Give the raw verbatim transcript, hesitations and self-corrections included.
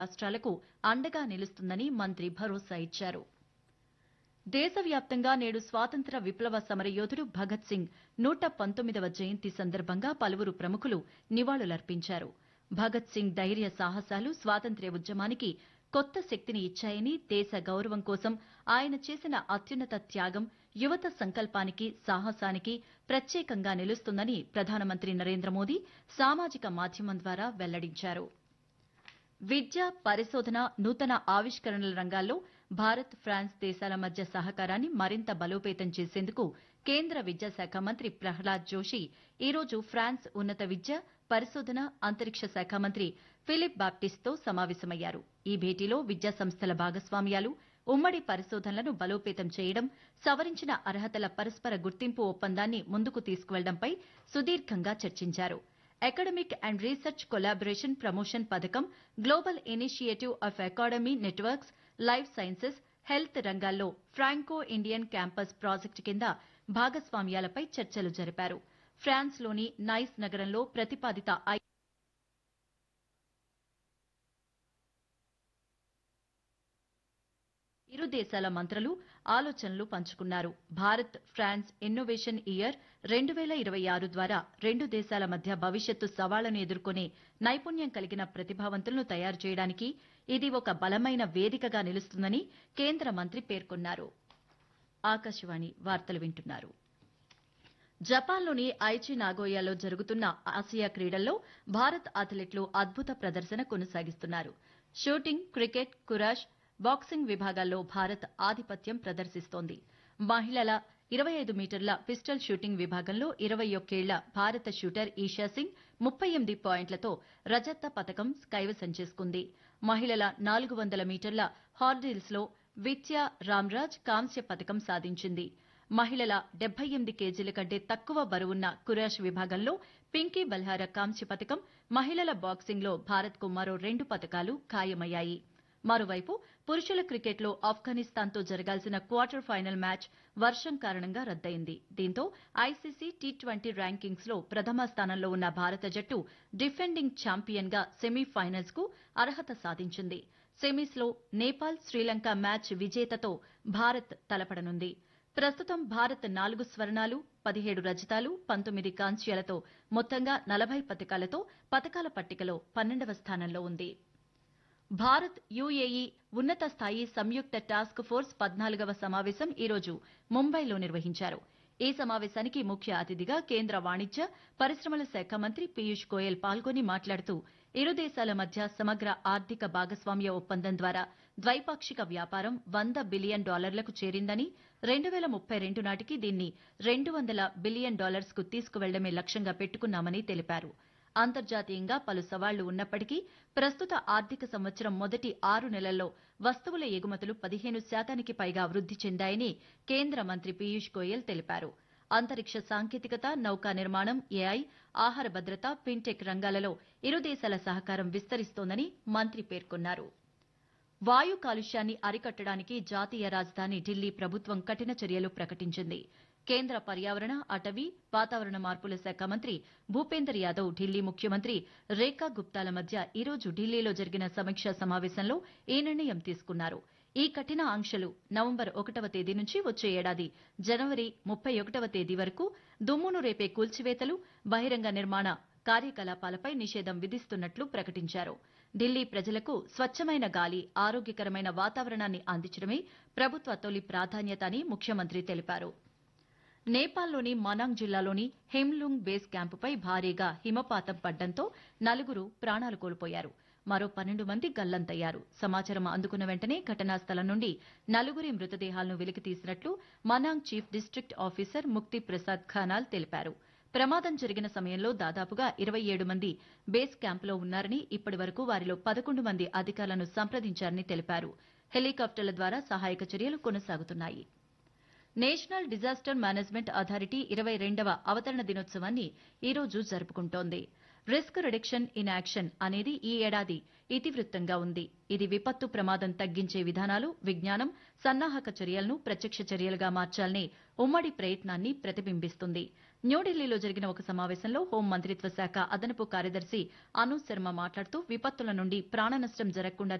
రాష్ట్రాలకు అండగా నిలుస్తుందని మంత్రి భరోసా ఇచ్చారు. దేశవ్యాప్తంగా నేడు స్వాతంత్ర్య విప్లవ సమరయోధుడు భగత్ సింగ్ నూట పంతొమ్మిదవ జయంతి సందర్భంగా పలువురు ప్రముఖులు నివాళులర్పించారు. భగత్ సింగ్ ధైర్య సాహసాలు స్వాతంత్ర్య ఉద్యమానికి కొత్త శక్తిని ఇచ్చాయని, దేశ గౌరవం కోసం ఆయన చేసిన అత్యున్నత త్యాగం యువత సంకల్పానికి, సాహసానికి ప్రత్యేకంగా నిలుస్తుందని ప్రధానమంత్రి నరేంద్ర మోదీ సామాజిక మాధ్యమం ద్వారా వెల్లడించారు. విద్య, పరిశోధన, నూతన ఆవిష్కరణల రంగాల్లో భారత్, ఫ్రాన్స్ దేశాల మధ్య సహకారాన్ని మరింత బలోపేతం చేసేందుకు కేంద్ర విద్యాశాఖ మంత్రి ప్రహ్లాద్ జోషి ఈరోజు ఫ్రాన్స్ ఉన్నత విద్య, పరిశోధన, అంతరిక్ష శాఖ మంత్రి ఫిలిప్ బాప్టిస్ట్తో సమావేశమయ్యారు. ఈ భేటీలో విద్యాసంస్థల భాగస్వామ్యాలు, ఉమ్మడి పరిశోధనలను బలోపేతం చేయడం, సవరించిన అర్హతల పరస్పర గుర్తింపు ఒప్పందాన్ని ముందుకు తీసుకువెళ్లడంపై సుదీర్ఘంగా చర్చించారు. Academic and research collaboration promotion పథకం, global initiative of academy networks, life sciences, health రంగాల్లో ఫ్రాంకో ఇండియన్ క్యాంపస్ ప్రాజెక్టు కింద భాగస్వామ్యాలపై చర్చలు జరిపారు. ఫ్రాన్స్లోని నైస్ నగరంలో ప్రతిపాదిత ఐ ఇరు దేశాల మంత్రులు ఆలోచనలు పంచుకున్నారు. భారత్ ఫ్రాన్స్ ఇన్నోవేషన్ ఇయర్ రెండు వేల ఇరవై ఆరు ద్వారా రెండు దేశాల మధ్య భవిష్యత్తు సవాళ్లను ఎదుర్కొనే నైపుణ్యం కలిగిన ప్రతిభావంతులను తయారు చేయడానికి ఇది ఒక బలమైన వేదికగా నిలుస్తుందని కేంద్ర మంత్రి పేర్కొన్నారు. ఆకాశవాణి వార్తలు వింటున్నారు. జపాన్లోని ఐచి నాగోయాలో జరుగుతున్న ఆసియా క్రీడల్లో భారత్ అథ్లెట్లు అద్భుత ప్రదర్శన కొనసాగిస్తున్నారు. షూటింగ్, క్రికెట్, కురాష్, బాక్సింగ్ విభాగాల్లో భారత్ ఆధిపత్యం ప్రదర్శిస్తోంది. మహిళల ఇరవై ఐదు మీటర్ల పిస్టల్ షూటింగ్ విభాగంలో ఇరవై ఒక్కేళ్ల భారత షూటర్ ఈషా సింగ్ ముప్పై ఎనిమిది పాయింట్లతో రజత పతకం కైవసం చేసుకుంది. మహిళల నాలుగు వందల మీటర్ల హార్డిల్స్లో విత్యా రామ్రాజ్ కాంస్య పతకం సాధించింది. మహిళల డెబ్బై ఎనిమిది కేజీల కంటే తక్కువ బరువున్న కురాష్ విభాగంలో పింకీ బల్హారా కాంస్య పతకం, మహిళల బాక్సింగ్లో భారత్కు మరో రెండు పతకాలు ఖాయమయ్యాయి. మరోవైపు పురుషుల క్రికెట్లో ఆఫ్ఘనిస్తాన్తో జరగాల్సిన క్వార్టర్ ఫైనల్ మ్యాచ్ వర్షం కారణంగా రద్దయింది. దీంతో ఐసీసీ టీ ట్వంటీ ర్యాంకింగ్స్లో ప్రథమ స్థానంలో ఉన్న భారత జట్టు డిఫెండింగ్ ఛాంపియన్గా సెమీఫైనల్స్ కు అర్హత సాధించింది. సెమీస్లో నేపాల్, శ్రీలంక మ్యాచ్ విజేతతో భారత్ తలపడనుంది. ప్రస్తుతం భారత్ నాలుగు స్వర్ణాలు, పదిహేడు రజతాలు, పంతొమ్మిది కాంస్యాలతో మొత్తంగా నలభై పతకాలతో పతకాల పట్టికలో పన్నెండవ స్థానంలో ఉంది. భారత్ యుఏఈ ఉన్నత స్థాయి సంయుక్త టాస్క్ ఫోర్స్ పద్నాలుగవ సమావేశం ఈరోజు ముంబైలో నిర్వహించారు. ఈ సమావేశానికి ముఖ్య అతిథిగా కేంద్ర వాణిజ్య, పరిశ్రమల శాఖ మంత్రి పీయూష్ గోయల్ పాల్గొని మాట్లాడుతూ ఇరు దేశాల మధ్య సమగ్ర ఆర్థిక భాగస్వామ్య ఒప్పందం ద్వారా ద్వైపాక్షిక వ్యాపారం వంద బిలియన్ డాలర్లకు చేరిందని, రెండు వేల ముప్పై రెండు నాటికి దీన్ని రెండు వందల బిలియన్ డాలర్స్ కు తీసుకువెళ్లడమే లక్ష్యంగా పెట్టుకున్నామని తెలిపారు. అంతర్జాతీయంగా పలు సవాళ్లు ఉన్నప్పటికీ ప్రస్తుత ఆర్థిక సంవత్సరం మొదటి ఆరు నెలల్లో వస్తువుల ఎగుమతులు పదిహేను శాతానికి పైగా వృద్ది చెందాయని కేంద్ర మంత్రి పీయూష్ గోయల్ తెలిపారు. అంతరిక్ష సాంకేతికత, నౌకా నిర్మాణం, ఏఐ, ఆహార భద్రత, ఫిన్టెక్ రంగాలలో ఇరు దేశాల సహకారం విస్తరిస్తోందని మంత్రి పేర్కొన్నారు. వాయు కాలుష్యాన్ని అరికట్టడానికి జాతీయ రాజధాని ఢిల్లీ ప్రభుత్వం కఠిన చర్యలు ప్రకటించింది. కేంద్ర పర్యావరణ, అటవీ, వాతావరణ మార్పుల శాఖ మంత్రి భూపేందర్ యాదవ్, ఢిల్లీ ముఖ్యమంత్రి రేఖా గుప్తాల మధ్య ఈరోజు ఢిల్లీలో జరిగిన సమీక్షా సమావేశంలో ఈ నిర్ణయం తీసుకున్నారు. ఈ కఠిన ఆంక్షలు నవంబర్ ఒకటవ తేదీ నుంచి వచ్చే ఏడాది జనవరి ముప్పై ఒకటవ తేదీ వరకు దుమ్మును రేపే కూల్చివేతలు, బహిరంగ నిర్మాణ కార్యకలాపాలపై నిషేధం విధిస్తున్నట్లు ప్రకటించారు. ఢిల్లీ ప్రజలకు స్వచ్ఛమైన గాలి, ఆరోగ్యకరమైన వాతావరణాన్ని అందించడమే ప్రభుత్వ తొలి ప్రాధాన్యత అని ముఖ్యమంత్రి తెలిపారు. నేపాల్లోని మనాంగ్ జిల్లాలోని హెమ్లుంగ్ బేస్ క్యాంపుపై భారీగా హిమపాతం పడ్డంతో నలుగురు ప్రాణాలు కోల్పోయారు. మరో పన్నెండు మంది గల్లంతయ్యారు. సమాచారం అందుకున్న వెంటనే ఘటనా స్థలం నుండి నలుగురి మృతదేహాలను వెలికితీసినట్లు మనాంగ్ చీఫ్ డిస్టిక్ట్ ఆఫీసర్ ముక్తి ప్రసాద్ ఖానాల్ తెలిపారు. ప్రమాదం జరిగిన సమయంలో దాదాపుగా ఇరవై ఏడు మంది బేస్ క్యాంపులో ఉన్నారని, ఇప్పటి వరకు వారిలో పదకొండు మంది అధికారులను సంప్రదించారని తెలిపారు. హెలికాప్టర్ల ద్వారా సహాయక చర్యలు కొనసాగుతున్నాయి. నేషనల్ డిజాస్టర్ మేనేజ్మెంట్ అథారిటీ ఇరవై రెండవ అవతరణ దినోత్సవాన్ని ఈరోజు జరుపుకుంటోంది. రిస్క్ రిడక్షన్ ఇన్ యాక్షన్ అనేది ఈ ఏడాది ఇతివృత్తంగా ఉంది. ఇది విపత్తు ప్రమాదం తగ్గించే విధానాలు, విజ్ఞానం, సన్నాహక చర్యలను ప్రత్యక్ష చర్యలుగా మార్చాలనే ఉమ్మడి ప్రయత్నాన్ని ప్రతిబింబిస్తుంది. న్యూఢిల్లీలో జరిగిన ఒక సమావేశంలో హోం మంత్రిత్వ శాఖ అదనపు కార్యదర్శి అను శర్మ మాట్లాడుతూ విపత్తుల నుండి ప్రాణ నష్టం జరగకుండా